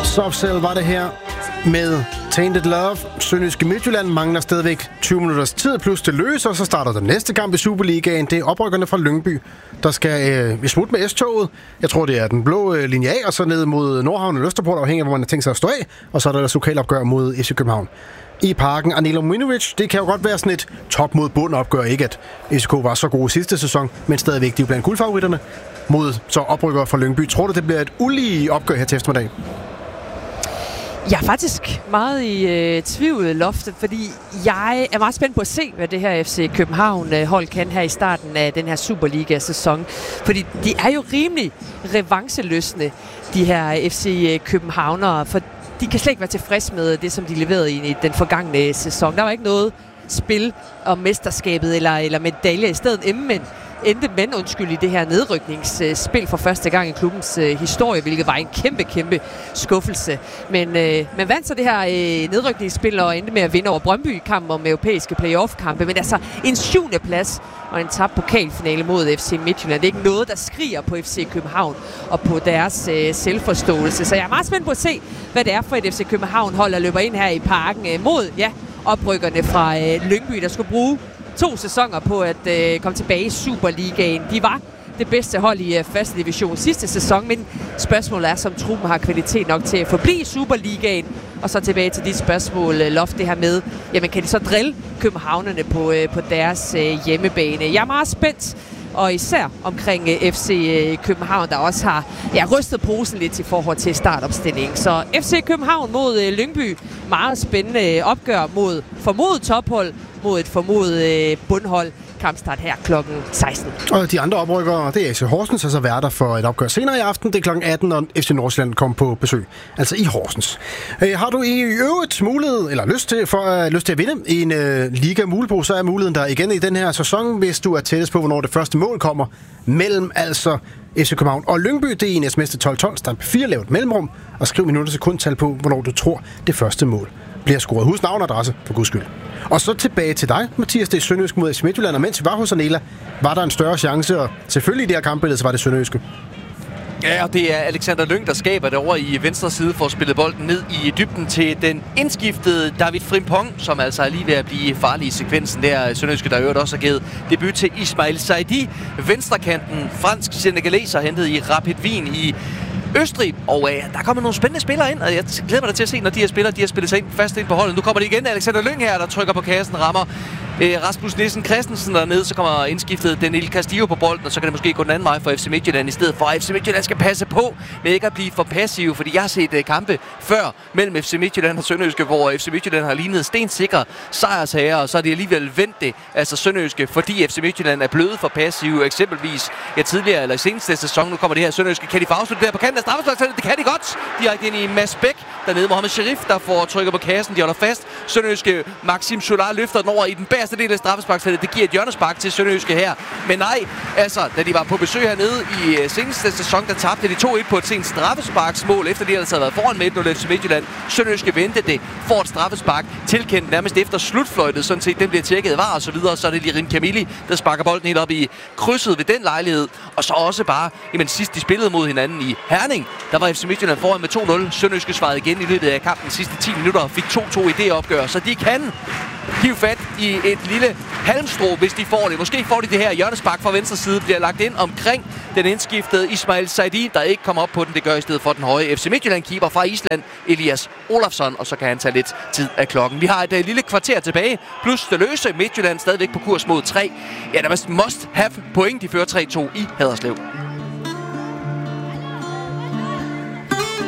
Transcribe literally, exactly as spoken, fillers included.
Soft Cell var det her med Tainted Love. Sønderjyske Midtjylland mangler stadigvæk tyve minutters tid, plus det løs, og så starter den næste kamp i Superligaen. Det er oprykkerne fra Lyngby, der skal øh, smutte med S-toget. Jeg tror, det er den blå øh, linje A, og så ned mod Nordhavn og Østerport, afhængig af, hvor man har tænkt sig at stå af. Og så er der ellers lokalopgør mod F C København i Parken. Anelo Minovic, det kan jo godt være sådan et top mod bund opgør. Ikke at F C K var så gode sidste sæson, men stadigvæk de er blandt guldfavoritterne mod så oprykker fra Lyngby. Tror du, det bliver et ulige opgør her til eftermiddag? Jeg er faktisk meget i øh, tvivl, Loftet, fordi jeg er meget spændt på at se, hvad det her F C København-hold kan her i starten af den her Superliga-sæson. Fordi de er jo rimelig revancheløsne, de her F C Københavnere, for de kan slet ikke være tilfreds med det, som de leverede i den forgangne sæson. Der var ikke noget spil om mesterskabet eller, eller medalje i stedet, men endte men undskyld i det her nedrykningsspil for første gang i klubbens øh, historie, hvilket var en kæmpe, kæmpe skuffelse. Men øh, man vandt så det her øh, nedrykningsspil og endte med at vinde over Brøndby i kampen om europæiske playoff-kampe. Men altså en syvende plads og en tabt pokalfinale mod F C Midtjylland. Det er ikke noget, der skriger på F C København og på deres øh, selvforståelse. Så jeg er meget spændt på at se, hvad det er for et F C København-hold, der løber ind her i Parken øh, mod ja, oprykkerne fra øh, Lyngby, der skulle bruge to sæsoner på at øh, komme tilbage i Superligaen. De var det bedste hold i øh, første division sidste sæson, men spørgsmålet er, som truppen har kvalitet nok til at forblive i Superligaen. Og så tilbage til dit spørgsmål, øh, Loft, det her med, jamen kan de så drille københavnerne på, øh, på deres øh, hjemmebane? Jeg er meget spændt, og især omkring øh, F C øh, København, der også har ja, rystet posen lidt i forhold til startopstillingen. Så F C København mod øh, Lyngby, meget spændende øh, opgør mod formodet tophold, mod et formodet øh, bundhold. Kampstart her klokken seksten. Og de andre oprykkere, det er F C Horsens, og så værter for et opgør senere i aften. Det er klokken atten, når F C Nordsjælland kommer på besøg. Altså i Horsens. Øh, har du i øvrigt mulighed, eller lyst til, for, uh, lyst til at vinde i en uh, liga mulighed, så er muligheden der igen i den her sæson, hvis du er tættest på, hvornår det første mål kommer mellem altså F C København og Lyngby. Det er en sms til tolv tolv, stamp fire, lavt mellemrum, og skriv minutter sekundtal på, hvornår du tror, det første mål bliver scoret. Husk navn og adresse, for guds skyld. Og så tilbage til dig, Mathias. Det er Sønderjyske mod F C Midtjylland, og mens vi var hos Anela, var der en større chance, og selvfølgelig i det her kampbillede, så var det Sønderjyske. Ja, og det er Alexander Lyng, der skaber det over i venstre side for at spille bolden ned i dybden til den indskiftede David Frimpong, som altså er lige ved at blive farlig i sekvensen der. Sønderjyske, der øvrigt også har givet debut til Ismail Saidi. Venstrekanten, fransk senegaleser, hentet i Rapid Wien i Østrig, og øh, der kommer nogle spændende spillere ind, og jeg glæder mig da til at se, når de her spillere, de har spillet sig ind, fast ind på holdet. Nu kommer det igen, Alexander Lyng her, der trykker på kassen, rammer øh, Rasmus Nielsen Christensen dernede, så kommer indskiftet Daniel Castillo på bolden, og så kan det måske gå den anden vej for F C Midtjylland, i stedet for at F C Midtjylland skal passe på med ikke at blive for passive, fordi jeg har set øh, kampe før mellem F C Midtjylland og Sønderjyske, hvor F C Midtjylland har lignet stensikre sejrsherrer, og så er de alligevel vendt det, altså Sønderjyske, fordi F C Midtjylland er blevet for passive, eksempelvis ja, tidligere eller i seneste sæson. Nu kommer det her Sønderjyske, kan de få afsluttet der på kanten af straffesparksfeltet? Det kan de godt. Direkte ind i Mads Bæk, dernede Mohamed Sharif, der får trykket på kassen, de holder fast. Sønderjyske Maxim Solar løfter den over i den bagerste del af straffesparksfeltet. Det giver et hjørnespark til Sønderjyske her. Men nej, altså, da de var på besøg hernede i seneste sæson, der tabte de to et på et sent straffesparksmål, efter de altså havde været foran med et nul F C Midtjylland. Sønderjyske vendte det, får et straffespark, tilkendt nærmest efter slutfløjtet, sådan set, den bliver tjekket var og så videre. Så er det Lirin Kamili, der sparker bolden helt op i krydset ved den lejlighed. Og så også bare, jamen sidst de spillede mod hinanden i Herning, der var F C Midtjylland foran med to nul. Sønderjyske svarede igen i løbet af kampen de sidste ti minutter og fik to to i det opgør. Så de kan hive fat i et lille halmstrå, hvis de får det. Måske får de det her hjørnespark fra venstre side, bliver lagt ind omkring den indskiftede Ismail Saidi, der ikke kommer op på den. Det gør i stedet for den høje F C Midtjylland-keeper fra Island, Elias Olafsson, og så kan han tage lidt tid af klokken. Vi har et uh, lille kvarter tilbage, plus det løse Midtjylland stadigvæk på kurs mod tre. Ja, der must have point. De fører tre to i Haderslev.